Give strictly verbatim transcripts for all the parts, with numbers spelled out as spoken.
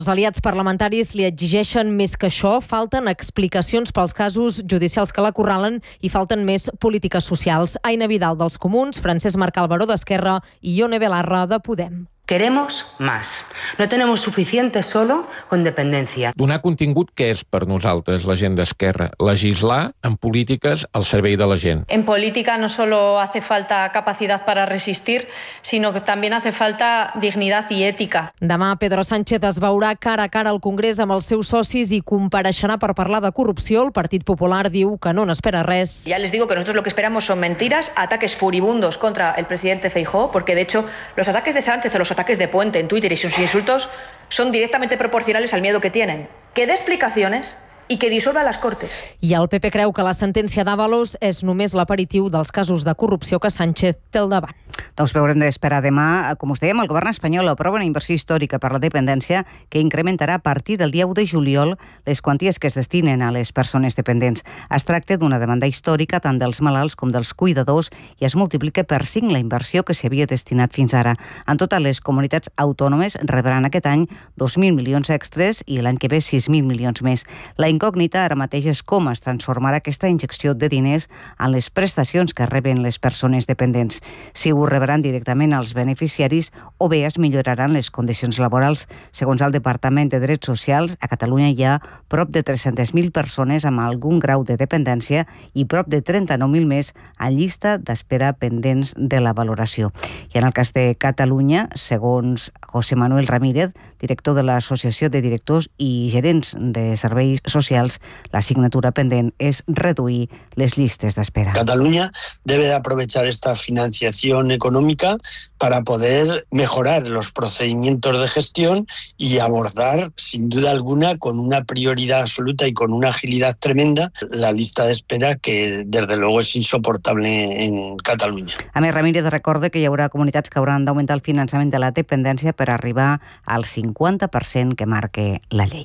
Els aliats parlamentaris li exigeixen més que això, falten explicacions pels casos judicials que l'acorralen i falten més polítiques socials. Aina Vidal dels Comuns, Francesc Marcal Baró d'Esquerra i Ione Belarra de Podem. Queremos más. No tenemos suficiente solo con dependencia. Donar contingut, què és per nosaltres la gent d'Esquerra? Legislar en polítiques al servei de la gent. En política no solo hace falta capacidad para resistir, sino que también hace falta dignidad y ética. Demà Pedro Sánchez es veurà cara a cara al Congrés amb els seus socis i compareixerà per parlar de corrupció. El Partit Popular diu que no n'espera res. Ya les digo que nosotros lo que esperamos son mentiras, ataques furibundos contra el presidente Feijóo, porque de hecho los ataques de Sánchez o los ataques de Puente en Twitter y sus insultos son directamente proporcionales al miedo que tienen. Que dé explicaciones i que dissolva les Cortes. I el P P creu que la sentència d'Ábalos és només l'aperitiu dels casos de corrupció que Sánchez té al davant. Doncs haurem d'esperar demà. Com us dèiem, el govern espanyol aprova una inversió històrica per la dependència que incrementarà a partir del dia u de juliol les quanties que es destinen a les persones dependents. Es tracta d'una demanda històrica tant dels malalts com dels cuidadors i es multiplica per cinc la inversió que s'hi havia destinat fins ara. En totes les comunitats autònomes rebran aquest any dos mil milions extres i l'any que ve sis mil milions més. La incògnita ara mateix és com es transformarà aquesta injecció de diners en les prestacions que reben les persones dependents. Si ho rebran directament als beneficiaris o bé es milloraran les condicions laborals. Segons el Departament de Drets Socials, a Catalunya hi ha prop de tres-centes mil persones amb algun grau de dependència i prop de trenta-nou mil més en llista d'espera pendents de la valoració. I en el cas de Catalunya, segons José Manuel Ramírez, director de l'Associació de Directors i Gerents de Serveis Socials, la asignatura pendent és reduir les llistes d'espera. Cataluña debe de aprovechar esta financiación económica para poder mejorar los procedimientos de gestión y abordar, sin duda alguna, con una prioridad absoluta y con una agilidad tremenda, la lista de espera que, desde luego, es insoportable en Catalunya. A més, Ramírez recorda que hi haurà comunitats que hauran d'augmentar el finançament de la dependència per arribar al cinquanta per cent que marca la llei.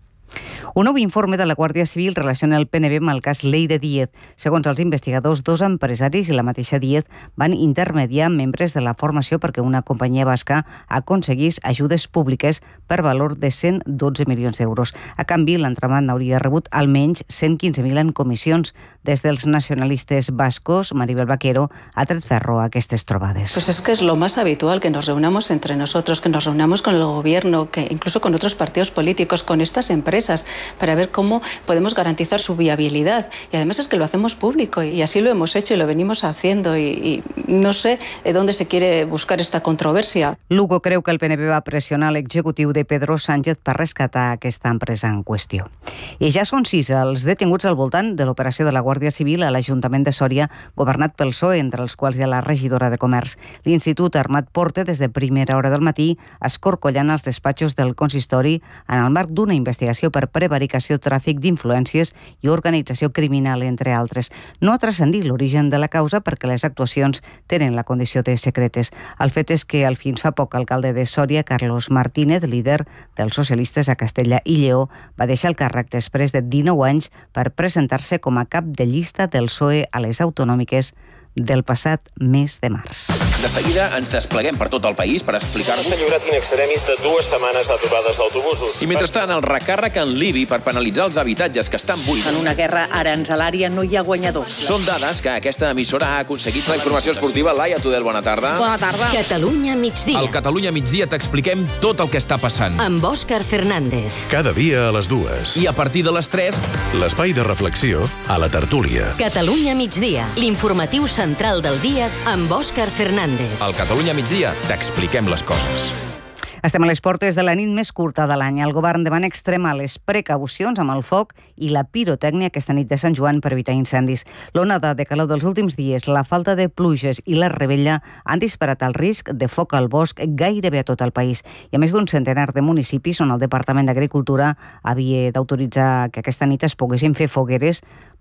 Un nou informe de la Guàrdia Civil relaciona el P N B amb el cas Lleida Díez. Segons els investigadors, dos empresaris i la mateixa Díez van intermediar membres de la formació perquè una companyia basca aconseguís ajudes públiques per valor de cent dotze milions d'euros. A canvi, l'entramat n'hauria rebut almenys cent quinze mil en comissions. Des dels nacionalistes bascos, Maribel Vaquero ha tret ferro a aquestes trobades. Pues es que es lo más habitual que nos reunamos entre nosotros, que nos reunamos con el gobierno, que incluso con otros partidos políticos, con estas empresas, para ver cómo podemos garantizar su viabilidad. Y además es que lo hacemos público y así lo hemos hecho y lo venimos haciendo y, y no sé dónde se quiere buscar esta controversia. Lugo creu que el P N B va pressionar l'executiu de Pedro Sánchez per rescatar aquesta empresa en qüestió. I ja són sis els detinguts al voltant de l'operació de la Guàrdia Civil a l'Ajuntament de Sòria, governat pel P S O E, entre els quals hi ha la regidora de Comerç. L'Institut Armat porta des de primera hora del matí escorcollant els despatxos del consistori en el marc d'una investigació per prevaricació, tràfic d'influències i organització criminal, entre altres. No ha transcendit l'origen de la causa perquè les actuacions tenen la condició de secretes. El fet és que el fins fa poc alcalde de Sòria, Carlos Martínez, líder dels socialistes a Castella i Lleó, va deixar el càrrec després de dinou anys per presentar-se com a cap de llista del P S O E a les autonòmiques del passat mes de març. De seguida ens despleguem per tot el país per explicar-vos... S'ha lliurat in extremis de dues setmanes aturades d'autobusos. I mentrestant, el recàrrec en l'I B I per penalitzar els habitatges que estan buits. En una guerra aranzelària no hi ha guanyadors. Són dades que aquesta emissora ha aconseguit. La informació esportiva, Laia Tudel, bona tarda. Bona tarda. Catalunya migdia. Al Catalunya migdia t'expliquem tot el que està passant. Amb Òscar Fernández. Cada dia a les dues. I a partir de les tres... L'espai de reflexió a la tertúlia. Catalunya migdia. L'informatiu central del dia amb Òscar Fernández. Al Catalunya migdia t'expliquem les coses. Estem a les portes de la nit més curta de l'any. El govern demana extremar les precaucions amb el foc i la pirotècnia aquesta nit de Sant Joan per evitar incendis. L'onada de calor dels últims dies, la falta de pluges i la revetlla han disparat el risc de foc al bosc gairebé a tot el país. I a més d'un centenar de municipis on el Departament d'Agricultura havia d'autoritzar que aquesta nit es poguessin fer fogueres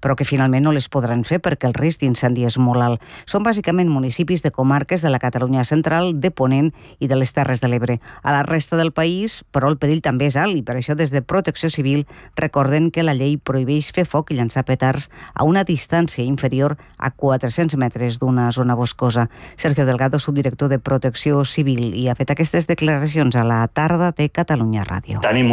però que finalment no les podran fer perquè el risc d'incendi és molt alt. Són bàsicament municipis de comarques de la Catalunya central, de Ponent i de les Terres de l'Ebre. A la resta del país, però, el perill també és alt i per això des de Protecció Civil recorden que la llei prohibeix fer foc i llançar petards a una distància inferior a quatre-cents metres d'una zona boscosa. Sergio Delgado, subdirector de Protecció Civil, i ha fet aquestes declaracions a la tarda de Catalunya Ràdio. Tenim